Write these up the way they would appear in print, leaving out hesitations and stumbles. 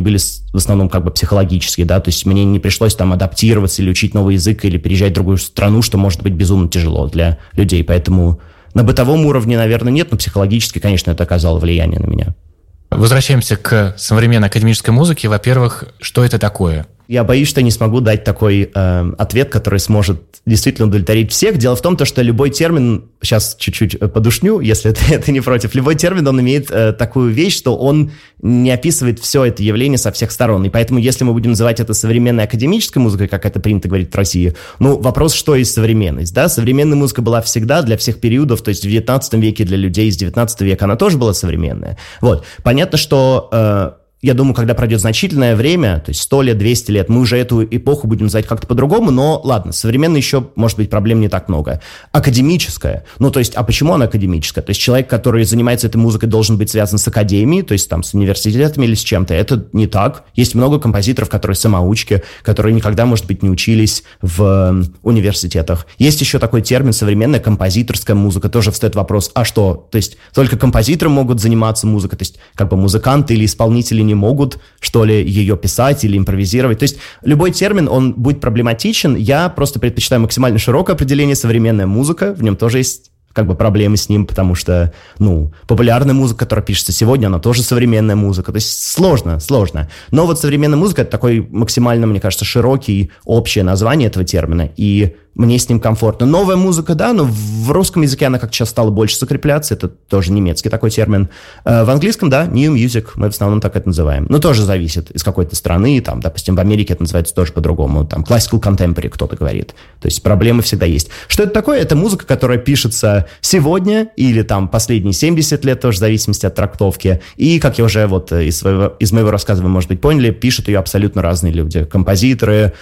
были в основном как бы психологические, да, то есть мне не пришлось там адаптироваться или учить новый язык, или переезжать в другую страну, что может быть безумно тяжело для людей, поэтому на бытовом уровне, наверное, нет, но психологически, конечно, это оказало влияние на меня. Возвращаемся к современной академической музыке. Во-первых, что это такое? Я боюсь, что не смогу дать такой ответ, который сможет действительно удовлетворить всех. Дело в том, что любой термин, сейчас чуть-чуть подушню, если это не против, любой термин, он имеет такую вещь, что он не описывает все это явление со всех сторон. И поэтому, если мы будем называть это современной академической музыкой, как это принято говорить в России, ну, вопрос, что есть современность, да? Современная музыка была всегда для всех периодов, то есть в 19 веке для людей из 19 века она тоже была современная. Вот. Понятно, что... Я думаю, когда пройдет значительное время, то есть 100 лет, 200 лет, мы уже эту эпоху будем называть как-то по-другому, но ладно, современно еще, может быть, проблем не так много. Академическая, ну то есть, а почему она академическая? То есть человек, который занимается этой музыкой, должен быть связан с академией, то есть там с университетами или с чем-то. Это не так. Есть много композиторов, которые самоучки, которые никогда, может быть, не учились в университетах. Есть еще такой термин современная композиторская музыка. Тоже встает вопрос, а что? То есть только композиторы могут заниматься музыкой, то есть как бы музыканты или исполнители не могут, что ли, ее писать или импровизировать. То есть любой термин, он будет проблематичен. Я просто предпочитаю максимально широкое определение современная музыка. В нем тоже есть как бы проблемы с ним, потому что, ну, популярная музыка, которая пишется сегодня, она тоже современная музыка. То есть сложно. Но вот современная музыка — это такой максимально, мне кажется, широкий, общее название этого термина. И мне с ним комфортно. Новая музыка, да, но в русском языке она как сейчас стала больше закрепляться, это тоже немецкий такой термин. В английском, да, new music, мы в основном так это называем. Но тоже зависит из какой-то страны, там, допустим, в Америке это называется тоже по-другому, там, classical contemporary кто-то говорит. То есть проблемы всегда есть. Что это такое? Это музыка, которая пишется сегодня или там последние 70 лет, тоже в зависимости от трактовки. И, как я уже вот из моего рассказа вы, может быть, поняли, пишут ее абсолютно разные люди. Композиторы,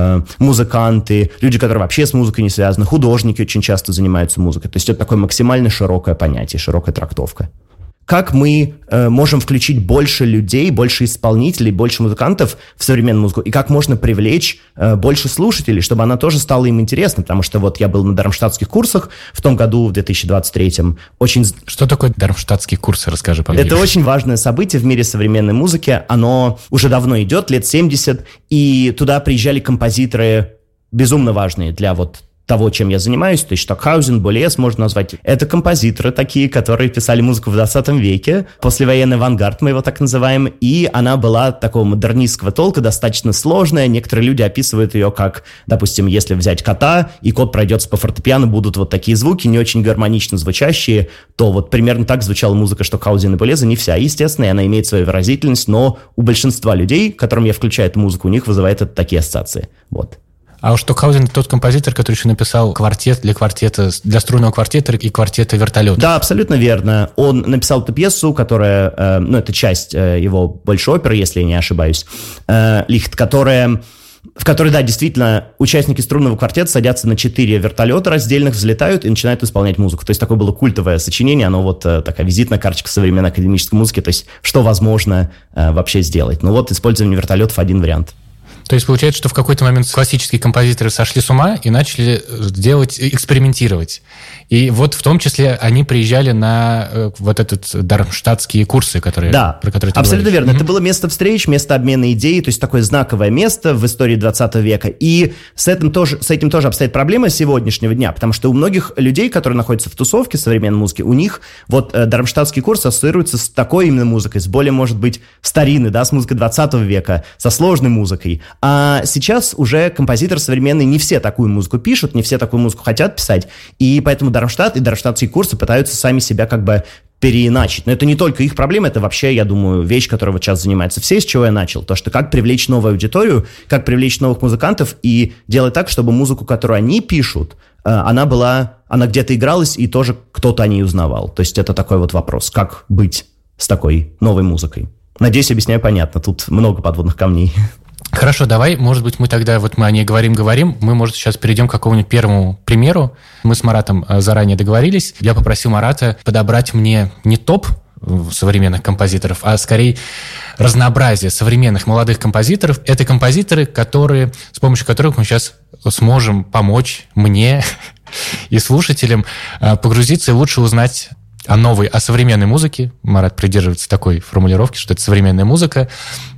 музыканты, люди, которые вообще с музыкой не связаны, художники очень часто занимаются музыкой. То есть это такое максимально широкое понятие, широкая трактовка. Как мы можем включить больше людей, больше исполнителей, больше музыкантов в современную музыку, и как можно привлечь больше слушателей, чтобы она тоже стала им интересна, потому что вот я был на дармштадтских курсах в том году, в 2023-м. Что такое дармштадтские курсы? Расскажи поближе. Это очень важное событие в мире современной музыки. Оно уже давно идет, лет 70, и туда приезжали композиторы безумно важные для вот того, чем я занимаюсь, то есть Стокхаузен, Болес можно назвать. Это композиторы такие, которые писали музыку в 20 веке, послевоенный авангард, мы его так называем, и она была такого модернистского толка, достаточно сложная. Некоторые люди описывают ее как, допустим, если взять кота, и кот пройдется по фортепиано, будут вот такие звуки, не очень гармонично звучащие, то вот примерно так звучала музыка Стокхаузена и Болеза, не вся, естественно, и она имеет свою выразительность, но у большинства людей, которым я включаю эту музыку, у них вызывает это такие ассоциации. Вот. А уж Стокхаузен — тот композитор, который еще написал квартет для струнного квартета и квартета вертолета. Да, абсолютно верно. Он написал эту пьесу, которая, это часть его большой оперы, если я не ошибаюсь, Лихт, в которой, да, действительно, участники струнного квартета садятся на 4 вертолета раздельных, взлетают и начинают исполнять музыку. То есть такое было культовое сочинение, оно вот такая визитная карточка современной академической музыки, то есть что возможно вообще сделать. Ну вот, использование вертолетов — один вариант. То есть получается, что в какой-то момент классические композиторы сошли с ума и начали экспериментировать. И вот в том числе они приезжали на вот этот дармштадтские курсы, про которые ты абсолютно говоришь. Верно. Это было место встреч, место обмена идей, то есть такое знаковое место в истории 20 века. И с этим тоже обстоит проблема сегодняшнего дня, потому что у многих людей, которые находятся в тусовке современной музыки, у них вот дармштадтский курс ассоциируется с такой именно музыкой, с более, может быть, старинной, да, с музыкой 20 века, со сложной музыкой. А сейчас уже композиторы современные не все такую музыку пишут, не все такую музыку хотят писать, и поэтому Дармштадт и дармштадтские курсы пытаются сами себя как бы переиначить. Но это не только их проблема, это вообще, я думаю, вещь, которой вот сейчас занимаются все, с чего я начал. То, что как привлечь новую аудиторию, как привлечь новых музыкантов и делать так, чтобы музыку, которую они пишут, она где-то игралась, и тоже кто-то о ней узнавал. То есть это такой вот вопрос, как быть с такой новой музыкой. Надеюсь, объясняю понятно, тут много подводных камней. Хорошо, давай, может быть, мы тогда, вот мы о ней говорим, мы, может, сейчас перейдем к какому-нибудь первому примеру. Мы с Маратом заранее договорились. Я попросил Марата подобрать мне не топ современных композиторов, а скорее разнообразие современных молодых композиторов. Это композиторы, с помощью которых мы сейчас сможем помочь мне и слушателям погрузиться и лучше узнать о современной музыке. Марат придерживается такой формулировки, что это современная музыка.